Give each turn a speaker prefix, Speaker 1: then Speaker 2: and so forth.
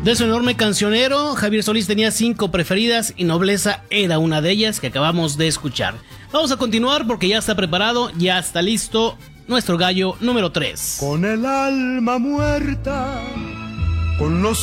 Speaker 1: De su enorme cancionero, Javier Solís tenía 5 preferidas y Nobleza era una de ellas que acabamos de escuchar. Vamos a continuar porque ya está preparado, ya está listo nuestro gallo número 3.
Speaker 2: Con el alma muerta, con los